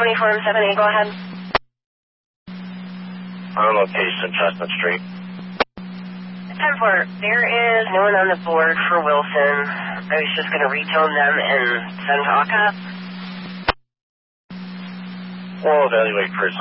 24-7, go ahead. Our location, Chestnut Street. 10-4, there is no one on the board for Wilson. I was just going to retone them and send talk up. We'll evaluate first.